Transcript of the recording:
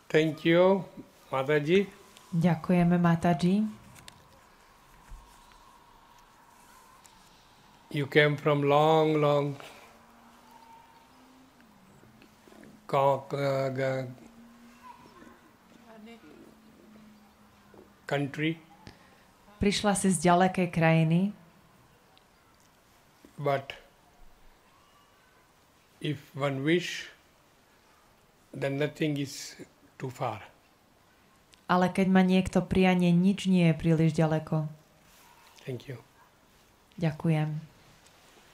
Thank you, Mataji. Ďakujeme, Mataji. You came from long country. Prišla si z ďalekej krajiny. But if one wish, then nothing is too far. Ale keď má niekto prianie, nič nie je príliš ďaleko. Thank you. Ďakujem.